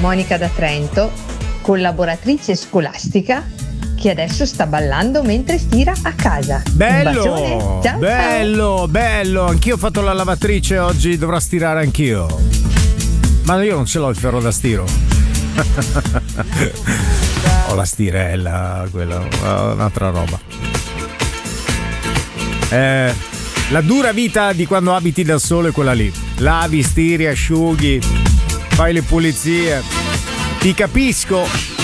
Monica da Trento, collaboratrice scolastica, che adesso sta ballando mentre stira a casa. Bello, un bacione. Ciao, bello. Anch'io ho fatto la lavatrice oggi, dovrò stirare anch'io. Ma io non ce l'ho il ferro da stiro. Ho la stirella, quella, un'altra roba. La dura vita di quando abiti da solo è quella lì. Lavi, stiri, asciughi, fai le pulizie. Ti capisco.